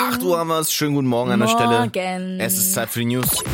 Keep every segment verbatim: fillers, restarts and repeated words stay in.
acht Uhr haben wir es. Schönen guten Morgen an der Morgen. Stelle. Es ist Zeit für die News. M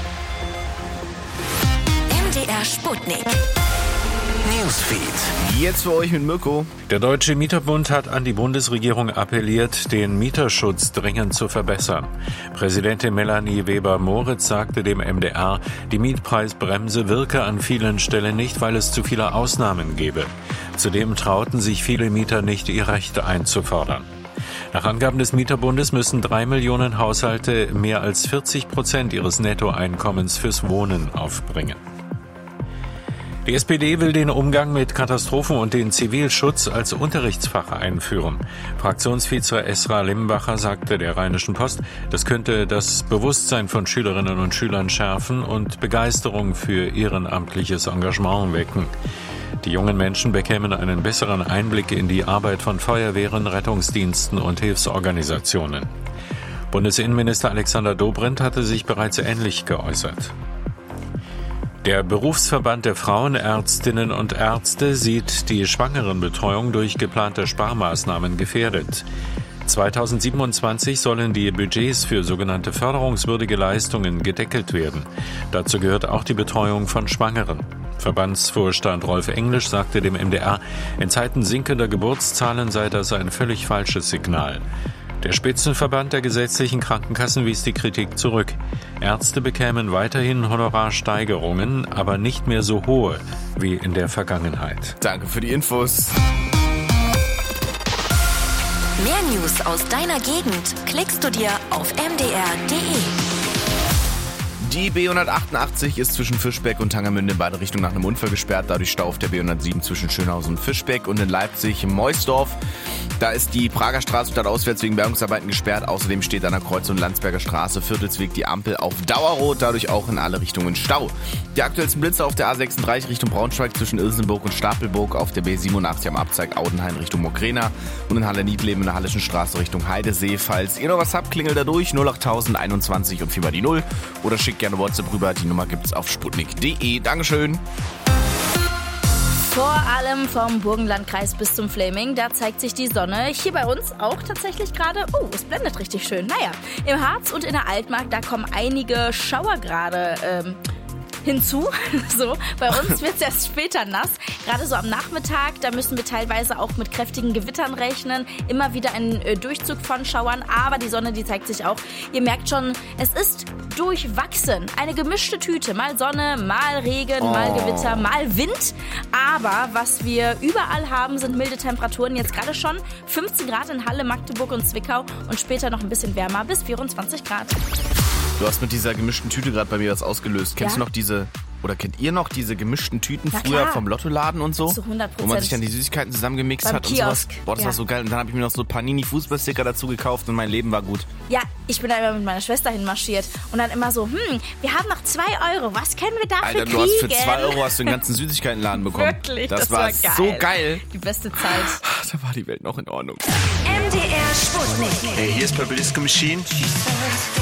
D R Sputnik. Newsfeed. Jetzt für euch mit Mirko. Der Deutsche Mieterbund hat an die Bundesregierung appelliert, den Mieterschutz dringend zu verbessern. Präsidentin Melanie Weber-Moritz sagte dem M D R, die Mietpreisbremse wirke an vielen Stellen nicht, weil es zu viele Ausnahmen gebe. Zudem trauten sich viele Mieter nicht, ihr Recht einzufordern. Nach Angaben des Mieterbundes müssen drei Millionen Haushalte mehr als vierzig Prozent ihres Nettoeinkommens fürs Wohnen aufbringen. Die S P D will den Umgang mit Katastrophen und den Zivilschutz als Unterrichtsfach einführen. Fraktionsvize Esra Limbacher sagte der Rheinischen Post, das könnte das Bewusstsein von Schülerinnen und Schülern schärfen und Begeisterung für ehrenamtliches Engagement wecken. Die jungen Menschen bekämen einen besseren Einblick in die Arbeit von Feuerwehren, Rettungsdiensten und Hilfsorganisationen. Bundesinnenminister Alexander Dobrindt hatte sich bereits ähnlich geäußert. Der Berufsverband der Frauenärztinnen und Ärzte sieht die Schwangerenbetreuung durch geplante Sparmaßnahmen gefährdet. zweitausendsiebenundzwanzig sollen die Budgets für sogenannte förderungswürdige Leistungen gedeckelt werden. Dazu gehört auch die Betreuung von Schwangeren. Verbandsvorstand Rolf Englisch sagte dem M D R, in Zeiten sinkender Geburtszahlen sei das ein völlig falsches Signal. Der Spitzenverband der gesetzlichen Krankenkassen wies die Kritik zurück. Ärzte bekämen weiterhin Honorarsteigerungen, aber nicht mehr so hohe wie in der Vergangenheit. Danke für die Infos. Mehr News aus deiner Gegend klickst du dir auf m d r punkt d e. Die B hundertachtundachtzig ist zwischen Fischbeck und Tangermünde in beide Richtungen nach einem Unfall gesperrt. Dadurch Stau auf der B hundertsieben zwischen Schönhausen und Fischbeck und in Leipzig im Moisdorf. Da ist die Prager Straße stadtauswärts wegen Bergungsarbeiten gesperrt. Außerdem steht an der Kreuzung Landsberger Straße, Viertelsweg die Ampel auf Dauerrot, dadurch auch in alle Richtungen Stau. Die aktuellsten Blitze auf der A sechsunddreißig Richtung Braunschweig zwischen Ilsenburg und Stapelburg, auf der B siebenundachtzig am Abzweig Audenhain Richtung Mokrena und in Halle-Niedleben in der Hallischen Straße Richtung Heidesee. Falls ihr noch was habt, klingelt da durch null acht null null einundzwanzig und viermal die null oder schickt gerne WhatsApp rüber. Die Nummer gibt's auf sputnik punkt d e. Dankeschön. Vor allem vom Burgenlandkreis bis zum Fläming, da zeigt sich die Sonne. Hier bei uns auch tatsächlich gerade. Oh, es blendet richtig schön. Naja, im Harz und in der Altmark, da kommen einige Schauer gerade ähm, hinzu. So, bei uns wird es erst später nass. Gerade so am Nachmittag, da müssen wir teilweise auch mit kräftigen Gewittern rechnen. Immer wieder ein äh, Durchzug von Schauern, aber die Sonne, die zeigt sich auch. Ihr merkt schon, es ist durchwachsen. Eine gemischte Tüte. Mal Sonne, mal Regen, oh. mal Gewitter, mal Wind. Aber was wir überall haben, sind milde Temperaturen. Jetzt gerade schon fünfzehn Grad in Halle, Magdeburg und Zwickau und später noch ein bisschen wärmer bis vierundzwanzig Grad. Du hast mit dieser gemischten Tüte gerade bei mir was ausgelöst. Kennst Ja? du noch diese, oder kennt ihr noch diese gemischten Tüten Na früher klar. vom Lottoladen und so? Zu hundert Prozent. Wo man sich dann die Süßigkeiten zusammengemixt Beim hat und sowas. Kiosk. Boah, das Ja. war so geil. Und dann habe ich mir noch so Panini-Fußballsticker dazu gekauft und mein Leben war gut. Ja, ich bin da immer mit meiner Schwester hinmarschiert und dann immer so, hm, wir haben noch zwei Euro, was können wir dafür Alter, kriegen? du hast für zwei Euro hast du den ganzen Süßigkeitenladen bekommen. Wirklich, das, das war, war geil. so geil. Die beste Zeit. Da war die Welt noch in Ordnung. M D R Sputnik. Hey, hier ist Purple Disco Machine.